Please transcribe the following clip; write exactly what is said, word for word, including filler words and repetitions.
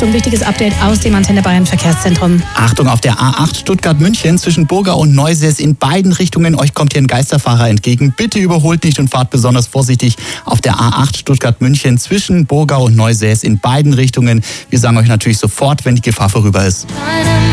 Achtung, wichtiges Update aus dem Antenne Bayern Verkehrszentrum. Achtung, auf der A acht Stuttgart-München zwischen Burgau und Neusäß in beiden Richtungen. Euch kommt hier ein Geisterfahrer entgegen. Bitte überholt nicht und fahrt besonders vorsichtig auf der A acht Stuttgart-München zwischen Burgau und Neusäß in beiden Richtungen. Wir sagen euch natürlich sofort, wenn die Gefahr vorüber ist.